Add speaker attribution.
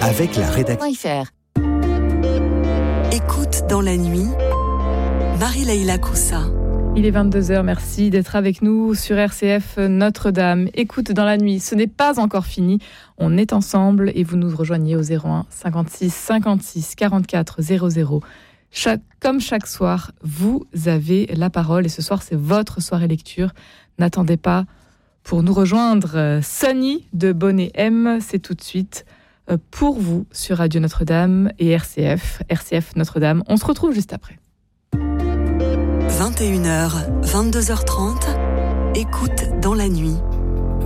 Speaker 1: avec la rédaction.
Speaker 2: Écoute dans la nuit, Marie-Laïla Coussa.
Speaker 3: Il est 22h, merci d'être avec nous sur RCF Notre-Dame. Écoute dans la nuit, ce n'est pas encore fini. On est ensemble et vous nous rejoignez au 01 56 56 44 00. Comme chaque soir, vous avez la parole et ce soir, c'est votre soirée lecture. N'attendez pas pour nous rejoindre. Sunny de Bonnet M, c'est tout de suite pour vous sur Radio Notre-Dame et RCF Notre-Dame. On se retrouve juste après.
Speaker 2: 21h, 22h30, écoute dans la nuit.